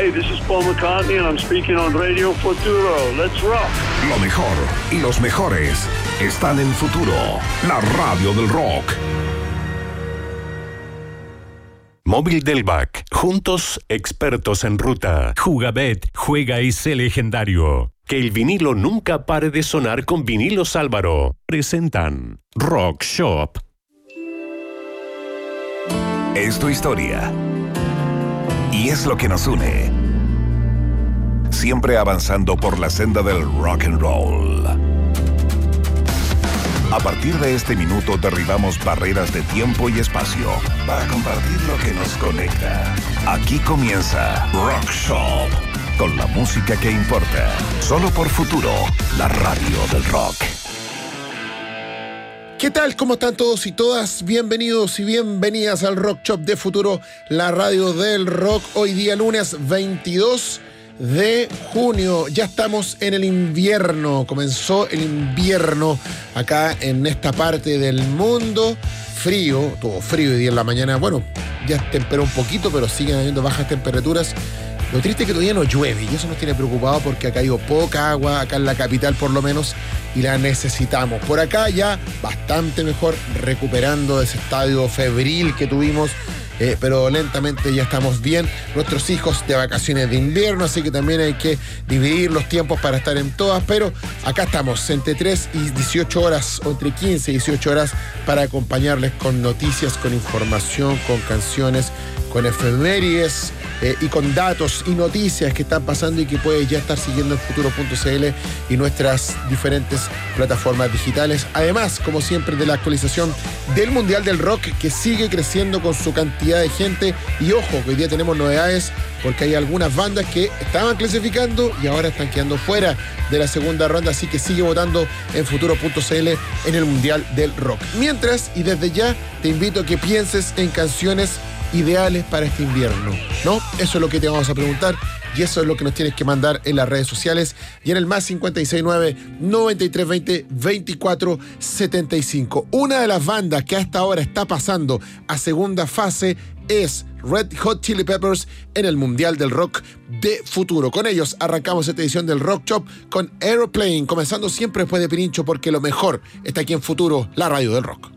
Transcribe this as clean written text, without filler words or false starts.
Hey, this is Paul McCartney and I'm speaking on Radio Futuro. Let's rock. Lo mejor y los mejores están en Futuro, la radio del rock. Móvil del BAC. Juntos, expertos en ruta. Jugabet, juega y sé legendario. Que el vinilo nunca pare de sonar con Vinilos Álvaro. Presentan Rock Shop. Es tu historia. Y es lo que nos une. Siempre avanzando por la senda del rock and roll. A partir de este minuto derribamos barreras de tiempo y espacio para compartir lo que nos conecta. Aquí comienza Rock Shop, con la música que importa. Solo por Futuro, la radio del rock. ¿Qué tal? ¿Cómo están todos y todas? Bienvenidos y bienvenidas al Rock Shop de Futuro, la radio del rock. Hoy día lunes 22 de junio. Ya estamos en el invierno. Comenzó el invierno acá en esta parte del mundo. Frío, todo frío hoy día en la mañana. Bueno, ya temperó un poquito, pero siguen habiendo bajas temperaturas. Lo triste es que todavía no llueve y eso nos tiene preocupado porque ha caído poca agua, acá en la capital por lo menos, y la necesitamos. Por acá ya bastante mejor, recuperando ese estadio febril que tuvimos, pero lentamente ya estamos bien. Nuestros hijos de vacaciones de invierno, así que también hay que dividir los tiempos para estar en todas, pero acá estamos entre 3 y 18 horas, o entre 15 y 18 horas, para acompañarles con noticias, con información, con canciones, con efemérides, y con datos y noticias que están pasando y que puedes ya estar siguiendo en futuro.cl y nuestras diferentes plataformas digitales. Además, como siempre, de la actualización del Mundial del Rock, que sigue creciendo con su cantidad de gente. Y ojo, que hoy día tenemos novedades porque hay algunas bandas que estaban clasificando y ahora están quedando fuera de la segunda ronda, así que sigue votando en futuro.cl en el Mundial del Rock. Mientras, y desde ya, te invito a que pienses en canciones ideales para este invierno, ¿no? Eso es lo que te vamos a preguntar y eso es lo que nos tienes que mandar en las redes sociales y en el más 569-9320-2475. Una de las bandas que hasta ahora está pasando a segunda fase es Red Hot Chili Peppers en el Mundial del Rock de Futuro. Con ellos arrancamos esta edición del Rock Shop con Aeroplane, comenzando siempre después de Pirincho porque lo mejor está aquí en Futuro, la radio del rock.